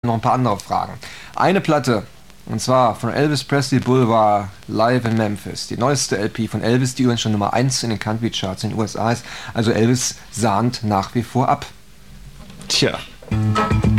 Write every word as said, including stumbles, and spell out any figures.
noch ein paar andere Fragen. Eine Platte, und zwar von Elvis Presley Boulevard Live in Memphis. Die neueste L P von Elvis, die übrigens schon Nummer eins in den Country Charts in den U S A ist. Also Elvis sahnt nach wie vor ab. Tja.